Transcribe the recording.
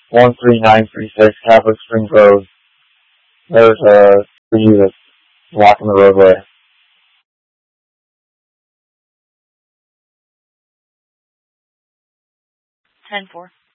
13936 Catholic Springs Road. There's a tree that's blocking the roadway. 10-4.